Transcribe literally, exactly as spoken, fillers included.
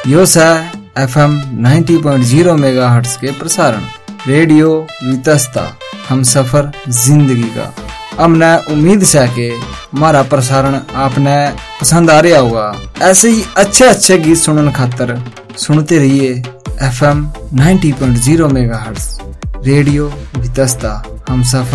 यो सा F M नब्बे point शून्य मेगाहर्ट्ज के प्रसारण रेडियो वितस्ता हम सफर जिंदगी का। हमने उम्मीद है कि हमारा प्रसारण आपने पसंद आ रहा होगा। ऐसे ही अच्छे अच्छे गीत सुनने खातर सुनते रहिए एफ एम नब्बे पॉइंट शून्य मेगाहर्ट्ज रेडियो वितस्ता हम सफर